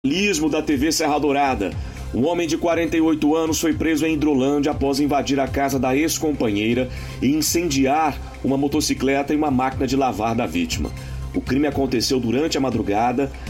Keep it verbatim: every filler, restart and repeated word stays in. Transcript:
Jornalismo da T V Serra Dourada. Um homem de quarenta e oito anos foi preso em Hidrolândia após invadir a casa da ex-companheira e incendiar uma motocicleta e uma máquina de lavar da vítima. O crime aconteceu durante a madrugada